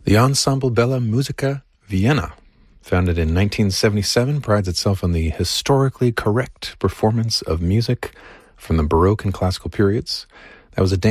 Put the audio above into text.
The Ensemble Bella Musica Vienna, founded in 1977, prides itself on the historically correct performance of music from the Baroque and classical periods. That was a